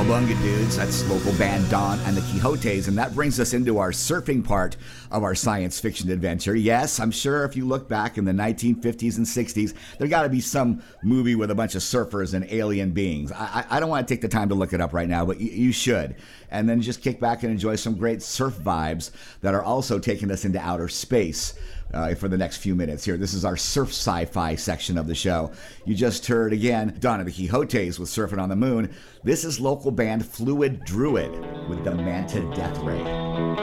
Cowabunga, dudes. That's local band Don and the Quixotes, and that brings us into our surfing part of our science fiction adventure. Yes, I'm sure if you look back in the 1950s and 60s, there got to be some movie with a bunch of surfers and alien beings. I don't want to take the time to look it up right now, but you should. And then just kick back and enjoy some great surf vibes that are also taking us into outer space. For the next few minutes here. This is our surf sci-fi section of the show. You just heard, again, Don and the Quixotes with Surfing on the Moon. This is local band Fluid Druid with the Manta Death Ray.